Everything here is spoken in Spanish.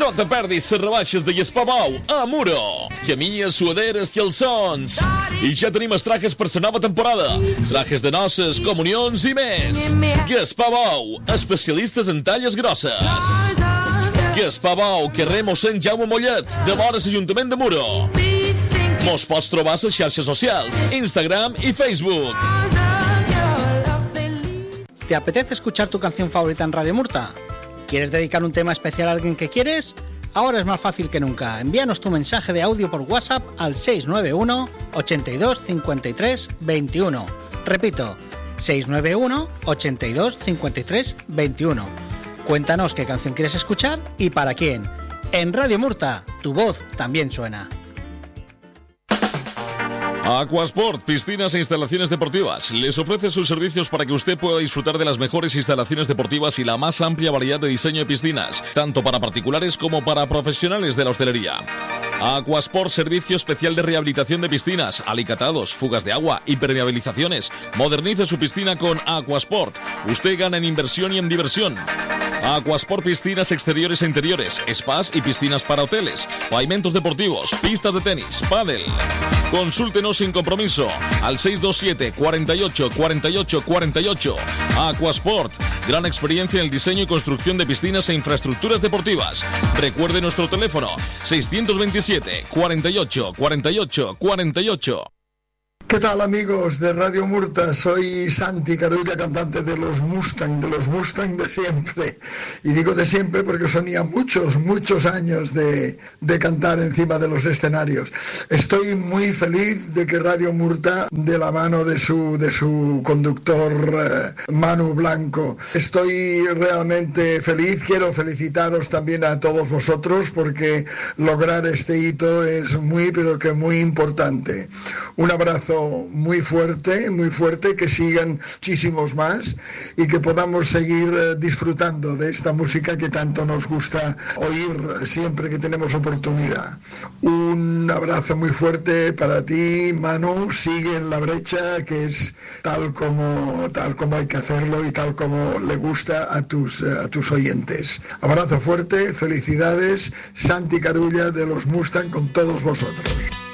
No te perdis les rebaixes de Llespabou a Muro. Camilles, suaderes, calçons. I ja tenim els trajes per la nova temporada. Trajes de noces, comunions i més. Llespabou, especialistes en talles grosses. Llespabou, carrer Mossèn Jaume Mollet, de vora l'Ajuntament de Muro. Mos pots trobar a les xarxes socials, Instagram y Facebook. ¿Te apetece escuchar tu canción favorita en Radio Murta? ¿Quieres dedicar un tema especial a alguien que quieres? Ahora es más fácil que nunca. Envíanos tu mensaje de audio por WhatsApp al 691 82 53 21. Repito, 691 82 53 21. Cuéntanos qué canción quieres escuchar y para quién. En Radio Murta, tu voz también suena. Aquasport, piscinas e instalaciones deportivas. Les ofrece sus servicios para que usted pueda disfrutar de las mejores instalaciones deportivas y la más amplia variedad de diseño de piscinas, tanto para particulares como para profesionales de la hostelería. Aquasport, servicio especial de rehabilitación de piscinas, alicatados, fugas de agua, impermeabilizaciones. Modernice su piscina con Aquasport. Usted gana en inversión y en diversión. Aquasport, piscinas exteriores e interiores, spas y piscinas para hoteles, pavimentos deportivos, pistas de tenis, pádel. Consúltenos sin compromiso al 627 48 48 48. Aquasport, gran experiencia en el diseño y construcción de piscinas e infraestructuras deportivas. Recuerde nuestro teléfono 627 48 48 48. ¿Qué tal, amigos de Radio Murta? Soy Santi Carulla, cantante de los Mustang de siempre. Y digo de siempre porque son ya muchos años de cantar encima de los escenarios. Estoy muy feliz de que Radio Murta, de la mano de su conductor Manu Blanco, estoy realmente feliz. Quiero felicitaros también a todos vosotros porque lograr este hito es muy importante. Un abrazo muy fuerte, que sigan muchísimos más y que podamos seguir disfrutando de esta música que tanto nos gusta oír siempre que tenemos oportunidad. Un abrazo muy fuerte para ti, Manu. Sigue en la brecha, que es tal como hay que hacerlo y tal como le gusta a tus oyentes. Abrazo fuerte, felicidades. Santi Carulla de los Mustang con todos vosotros.